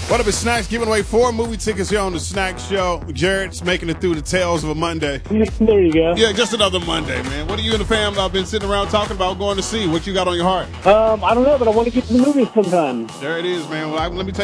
What up, it's Snacks giving away 4 movie tickets here on the Snack Show. Jared's making it through the Tales of a Monday. There you go. Yeah, just another Monday, man. What are you and the fam have been sitting around talking about going to see? What you got on your heart? I don't know, but I want to get to the movies sometime. There it is, man. Well, let me tell you.